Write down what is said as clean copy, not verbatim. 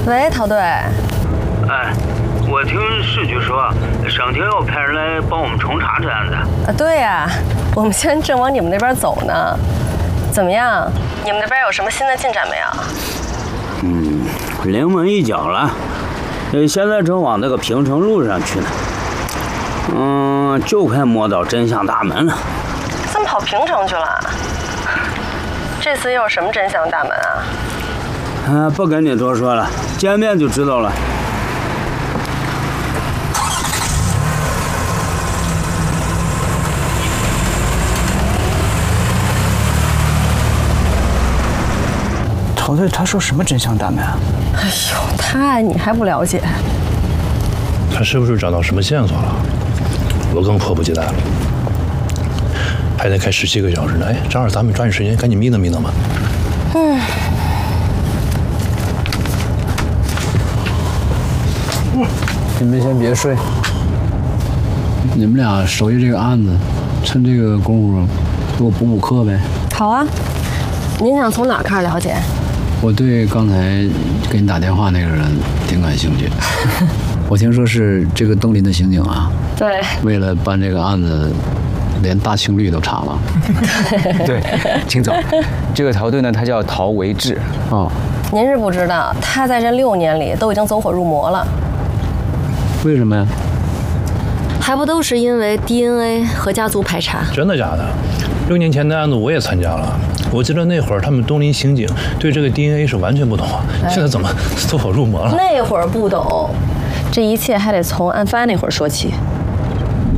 喂，陶队。 哎，我听市局说，省厅要派人来帮我们重查这案子。 对呀，我们现在正往你们那边走呢。怎么样？你们那边有什么新的进展没有？ 临门一脚了，现在正往那个平城路上去呢。就快摸到真相大门了。 怎么跑平城去了？这次又有什么真相大门啊？ 不跟你多说了，见面就知道了。 陶队他说什么真相大门啊？ 哎呦，你还不了解？ 他是不是找到什么线索了？我更迫不及待了。还得开17个小时呢，哎，正好咱们抓紧时间，赶紧眯瞪吧。 你们先别睡，你们俩熟悉这个案子，趁这个功夫给我补课呗。 好啊，您想从哪开始了解？ 我对刚才给你打电话那个人挺感兴趣。我听说是这个东林的刑警啊， 对， 为了办这个案子，连大清律都查了。 对，秦总，这个陶队呢，他叫陶维志。 哦， 您是不知道，他在这6年里都已经走火入魔了。 为什么呀？ 还不都是因为 DNA 和家族排查？ 真的假的？6年前的案子我也参加了，我记得那会儿他们东林刑警对这个 DNA 是完全不懂啊，现在怎么走火入魔了？ 那会儿不懂，这一切还得从案发那会儿说起。